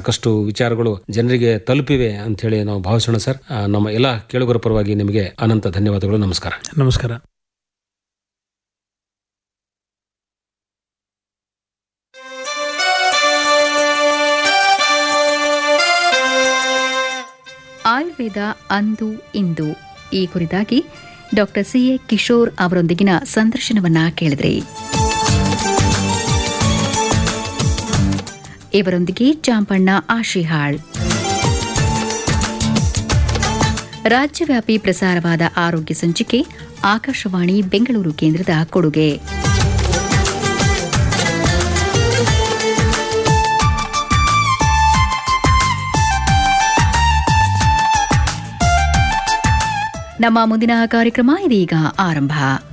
ಸಾಕಷ್ಟು ವಿಚಾರಗಳು ಜನರಿಗೆ ತಲುಪಿವೆ ಅಂತ ಹೇಳಿ ನಾವು ಭಾವಿಸೋಣ ಸರ್. ನಮ್ಮ ಎಲ್ಲ ಕೇಳುಗರ ಪರವಾಗಿ ನಿಮಗೆ ಅನಂತ ಧನ್ಯವಾದಗಳು. ನಮಸ್ಕಾರ. ನಮಸ್ಕಾರ. ಆಯುರ್ವೇದ ಅಂದು ಇಂದು ಈ ಕುರಿತಾಗಿ ಡಾಕ್ಟರ್ ಸಿ ಎ ಕಿಶೋರ್ ಅವರೊಂದಿಗಿನ ಸಂದರ್ಶನವನ್ನ ಕೇಳಿದ್ರಿ. ಇವರೊಂದಿಗೆ ಚಾಂಪಣ್ಣ ಆಶಿಹಾಳ್. ರಾಜ್ಯವ್ಯಾಪಿ ಪ್ರಸಾರವಾದ ಆರೋಗ್ಯ ಸಂಚಿಕೆ ಆಕಾಶವಾಣಿ ಬೆಂಗಳೂರು ಕೇಂದ್ರದ ಕೊಡುಗೆ. ನಮ್ಮ ಮುಂದಿನ ಕಾರ್ಯಕ್ರಮ ಇದೀಗ ಆರಂಭ.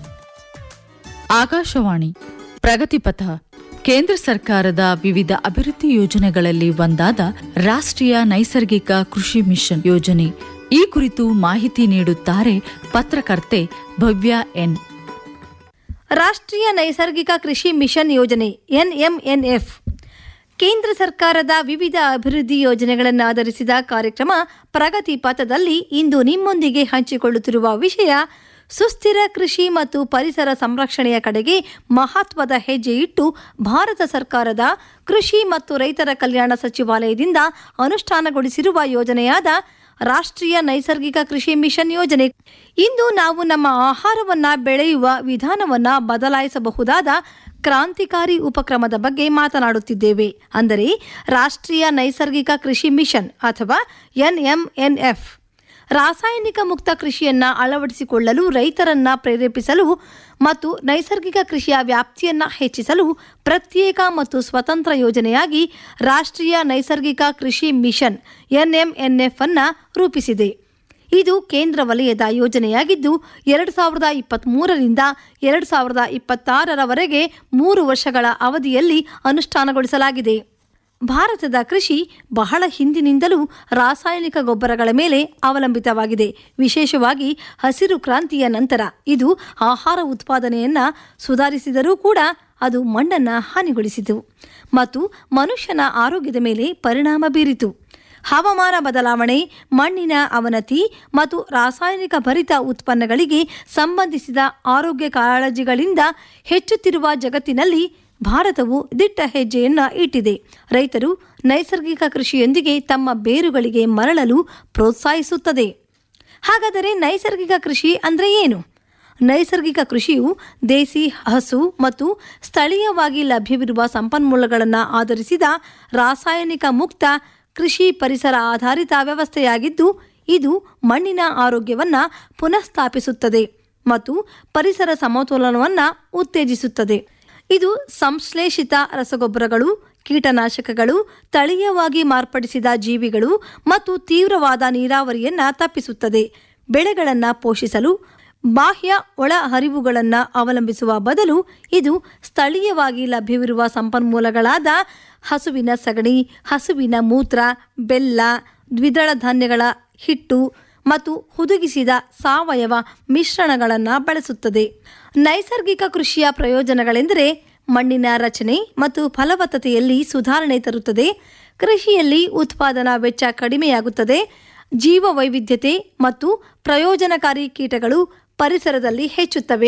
ಆಕಾಶವಾಣಿ ಪ್ರಗತಿಪಥ ಕೇಂದ್ರ ಸರ್ಕಾರದ ವಿವಿಧ ಅಭಿವೃದ್ಧಿ ಯೋಜನೆಗಳಲ್ಲಿ ಒಂದಾದ ರಾಷ್ಟ್ರೀಯ ನೈಸರ್ಗಿಕ ಕೃಷಿ ಮಿಷನ್ ಯೋಜನೆ. ಈ ಕುರಿತು ಮಾಹಿತಿ ನೀಡುತ್ತಾರೆ ಪತ್ರಕರ್ತೆ ಭವ್ಯ ಎನ್. ರಾಷ್ಟ್ರೀಯ ನೈಸರ್ಗಿಕ ಕೃಷಿ ಮಿಷನ್ ಯೋಜನೆ NMNF ಕೇಂದ್ರ ಸರ್ಕಾರದ ವಿವಿಧ ಅಭಿವೃದ್ಧಿ ಯೋಜನೆಗಳನ್ನು ಆಧರಿಸಿದ ಕಾರ್ಯಕ್ರಮ ಪ್ರಗತಿ ಪಥದಲ್ಲಿ ಇಂದು ನಿಮ್ಮೊಂದಿಗೆ ಹಂಚಿಕೊಳ್ಳುತ್ತಿರುವ ವಿಷಯ ಸುಸ್ಥಿರ ಕೃಷಿ ಮತ್ತು ಪರಿಸರ ಸಂರಕ್ಷಣೆಯ ಕಡೆಗೆ ಮಹತ್ವದ ಹೆಜ್ಜೆ ಇಟ್ಟು ಭಾರತ ಸರ್ಕಾರದ ಕೃಷಿ ಮತ್ತು ರೈತರ ಕಲ್ಯಾಣ ಸಚಿವಾಲಯದಿಂದ ಅನುಷ್ಠಾನಗೊಳಿಸಿರುವ ಯೋಜನೆಯಾದ ರಾಷ್ಟ್ರೀಯ ನೈಸರ್ಗಿಕ ಕೃಷಿ ಮಿಷನ್ ಯೋಜನೆ. ಇಂದು ನಾವು ನಮ್ಮ ಆಹಾರವನ್ನ ಬೆಳೆಯುವ ವಿಧಾನವನ್ನ ಬದಲಾಯಿಸಬಹುದಾದ ಕ್ರಾಂತಿಕಾರಿ ಉಪಕ್ರಮದ ಬಗ್ಗೆ ಮಾತನಾಡುತ್ತಿದ್ದೇವೆ. ಅಂದರೆ ರಾಷ್ಟ್ರೀಯ ನೈಸರ್ಗಿಕ ಕೃಷಿ ಮಿಷನ್ ಅಥವಾ NMNF. ರಾಸಾಯನಿಕ ಮುಕ್ತ ಕೃಷಿಯನ್ನ ಅಳವಡಿಸಿಕೊಳ್ಳಲು ರೈತರನ್ನ ಪ್ರೇರೇಪಿಸಲು ಮತ್ತು ನೈಸರ್ಗಿಕ ಕೃಷಿಯ ವ್ಯಾಪ್ತಿಯನ್ನ ಹೆಚ್ಚಿಸಲು ಪ್ರತ್ಯೇಕ ಮತ್ತು ಸ್ವತಂತ್ರ ಯೋಜನೆಯಾಗಿ ರಾಷ್ಟ್ರೀಯ ನೈಸರ್ಗಿಕ ಕೃಷಿ ಮಿಷನ್ NMNF ಅನ್ನ ರೂಪಿಸಿದೆ. ಇದು ಕೇಂದ್ರ ವಲಯದ ಯೋಜನೆಯಾಗಿದ್ದು 2023ರಿಂದ 2026ರವರೆಗೆ 3 ವರ್ಷಗಳ ಅವಧಿಯಲ್ಲಿ ಅನುಷ್ಠಾನಗೊಳಿಸಲಾಗಿದೆ. ಭಾರತದ ಕೃಷಿ ಬಹಳ ಹಿಂದಿನಿಂದಲೂ ರಾಸಾಯನಿಕ ಗೊಬ್ಬರಗಳ ಮೇಲೆ ಅವಲಂಬಿತವಾಗಿದೆ. ವಿಶೇಷವಾಗಿ ಹಸಿರು ಕ್ರಾಂತಿಯ ನಂತರ ಇದು ಆಹಾರ ಉತ್ಪಾದನೆಯನ್ನು ಸುಧಾರಿಸಿದರೂ ಕೂಡ ಅದು ಮಣ್ಣನ್ನು ಹಾನಿಗೊಳಿಸಿತು ಮತ್ತು ಮನುಷ್ಯನ ಆರೋಗ್ಯದ ಮೇಲೆ ಪರಿಣಾಮ ಬೀರಿತು. ಹವಾಮಾನ ಬದಲಾವಣೆ, ಮಣ್ಣಿನ ಅವನತಿ ಮತ್ತು ರಾಸಾಯನಿಕ ಭರಿತ ಉತ್ಪನ್ನಗಳಿಗೆ ಸಂಬಂಧಿಸಿದ ಆರೋಗ್ಯ ಕಾಳಜಿಗಳಿಂದ ಹೆಚ್ಚುತ್ತಿರುವ ಜಗತ್ತಿನಲ್ಲಿ ಭಾರತವು ದಿಟ್ಟ ಹೆಜ್ಜೆಯನ್ನು ಇಟ್ಟಿದೆ. ರೈತರು ನೈಸರ್ಗಿಕ ಕೃಷಿಯೊಂದಿಗೆ ತಮ್ಮ ಬೇರುಗಳಿಗೆ ಮರಳಲು ಪ್ರೋತ್ಸಾಹಿಸುತ್ತದೆ. ಹಾಗಾದರೆ ನೈಸರ್ಗಿಕ ಕೃಷಿ ಅಂದರೆ ಏನು? ನೈಸರ್ಗಿಕ ಕೃಷಿಯು ದೇಸಿ ಹಸು ಮತ್ತು ಸ್ಥಳೀಯವಾಗಿ ಲಭ್ಯವಿರುವ ಸಂಪನ್ಮೂಲಗಳನ್ನು ಆಧರಿಸಿದ ರಾಸಾಯನಿಕ ಮುಕ್ತ ಕೃಷಿ ಪರಿಸರ ಆಧಾರಿತ ವ್ಯವಸ್ಥೆಯಾಗಿದ್ದು, ಇದು ಮಣ್ಣಿನ ಆರೋಗ್ಯವನ್ನು ಪುನಃಸ್ಥಾಪಿಸುತ್ತದೆ ಮತ್ತು ಪರಿಸರ ಸಮತೋಲನವನ್ನು ಉತ್ತೇಜಿಸುತ್ತದೆ. ಇದು ಸಂಶ್ಲೇಷಿತ ರಸಗೊಬ್ಬರಗಳು, ಕೀಟನಾಶಕಗಳು, ತಳೀಯವಾಗಿ ಮಾರ್ಪಡಿಸಿದ ಜೀವಿಗಳು ಮತ್ತು ತೀವ್ರವಾದ ನೀರಾವರಿಯನ್ನು ತಪ್ಪಿಸುತ್ತದೆ. ಬೆಳೆಗಳನ್ನು ಪೋಷಿಸಲು ಬಾಹ್ಯ ಒಳ ಹರಿವುಗಳನ್ನು ಅವಲಂಬಿಸುವ ಬದಲು ಇದು ಸ್ಥಳೀಯವಾಗಿ ಲಭ್ಯವಿರುವ ಸಂಪನ್ಮೂಲಗಳಾದ ಹಸುವಿನ ಸಗಣಿ, ಹಸುವಿನ ಮೂತ್ರ, ಬೆಲ್ಲ, ದ್ವಿದಳ ಧಾನ್ಯಗಳ ಹಿಟ್ಟು ಮತ್ತು ಹುದುಗಿಸಿದ ಸಾವಯವ ಮಿಶ್ರಣಗಳನ್ನು ಬಳಸುತ್ತದೆ. ನೈಸರ್ಗಿಕ ಕೃಷಿಯ ಪ್ರಯೋಜನಗಳೆಂದರೆ ಮಣ್ಣಿನ ರಚನೆ ಮತ್ತು ಫಲವತ್ತತೆಯಲ್ಲಿ ಸುಧಾರಣೆ ತರುತ್ತದೆ, ಕೃಷಿಯಲ್ಲಿ ಉತ್ಪಾದನಾ ವೆಚ್ಚ ಕಡಿಮೆಯಾಗುತ್ತದೆ, ಜೀವ ವೈವಿಧ್ಯತೆ ಮತ್ತು ಪ್ರಯೋಜನಕಾರಿ ಕೀಟಗಳು ಪರಿಸರದಲ್ಲಿ ಹೆಚ್ಚುತ್ತವೆ,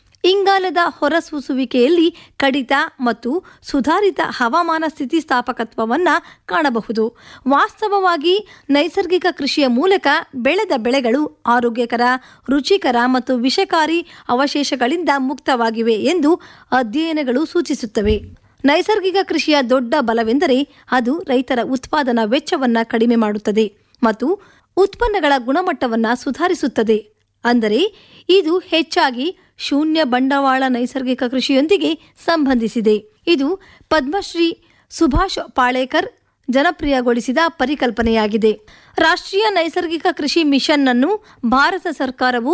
ಇಂಗಾಲದ ಹೊರಸೂಸುವಿಕೆಯಲ್ಲಿ ಕಡಿತ ಮತ್ತು ಸುಧಾರಿತ ಹವಾಮಾನ ಸ್ಥಿತಿಸ್ಥಾಪಕತ್ವವನ್ನು ಕಾಣಬಹುದು. ವಾಸ್ತವವಾಗಿ ನೈಸರ್ಗಿಕ ಕೃಷಿಯ ಮೂಲಕ ಬೆಳೆದ ಬೆಳೆಗಳು ಆರೋಗ್ಯಕರ, ರುಚಿಕರ ಮತ್ತು ವಿಷಕಾರಿ ಅವಶೇಷಗಳಿಂದ ಮುಕ್ತವಾಗಿವೆ ಎಂದು ಅಧ್ಯಯನಗಳು ಸೂಚಿಸುತ್ತವೆ. ನೈಸರ್ಗಿಕ ಕೃಷಿಯ ದೊಡ್ಡ ಬಲವೆಂದರೆ ಅದು ರೈತರ ಉತ್ಪಾದನಾ ವೆಚ್ಚವನ್ನು ಕಡಿಮೆ ಮಾಡುತ್ತದೆ ಮತ್ತು ಉತ್ಪನ್ನಗಳ ಗುಣಮಟ್ಟವನ್ನು ಸುಧಾರಿಸುತ್ತದೆ. ಅಂದರೆ ಇದು ಹೆಚ್ಚಾಗಿ ಶೂನ್ಯ ಬಂಡವಾಳ ನೈಸರ್ಗಿಕ ಕೃಷಿಯೊಂದಿಗೆ ಸಂಬಂಧಿಸಿದೆ. ಇದು ಪದ್ಮಶ್ರೀ ಸುಭಾಷ್ ಪಾಳೇಕರ್ ಜನಪ್ರಿಯಗೊಳಿಸಿದ ಪರಿಕಲ್ಪನೆಯಾಗಿದೆ. ರಾಷ್ಟ್ರೀಯ ನೈಸರ್ಗಿಕ ಕೃಷಿ ಮಿಷನ್ ಅನ್ನು ಭಾರತ ಸರ್ಕಾರವು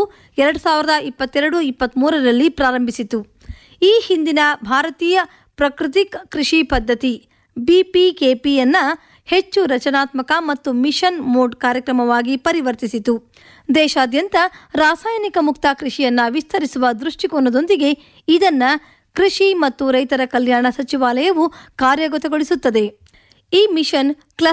2022-23ರಲ್ಲಿ ಪ್ರಾರಂಭಿಸಿತು. ಈ ಹಿಂದಿನ ಭಾರತೀಯ ಪ್ರಾಕೃತಿಕ ಕೃಷಿ ಪದ್ಧತಿ BPKPಯನ್ನು ಹೆಚ್ಚು ರಚನಾತ್ಮಕ ಮತ್ತು ಮಿಷನ್ ಮೋಡ್ ಕಾರ್ಯಕ್ರಮವಾಗಿ ಪರಿವರ್ತಿಸಿತು. ದೇಶಾದ್ಯಂತ ರಾಸಾಯನಿಕ ಮುಕ್ತ ಕೃಷಿಯನ್ನು ವಿಸ್ತರಿಸುವ ದೃಷ್ಟಿಕೋನದೊಂದಿಗೆ ಇದನ್ನು ಕೃಷಿ ಮತ್ತು ರೈತರ ಕಲ್ಯಾಣ ಸಚಿವಾಲಯವು ಕಾರ್ಯಗತಗೊಳಿಸುತ್ತದೆ. ಈ ಮಿಷನ್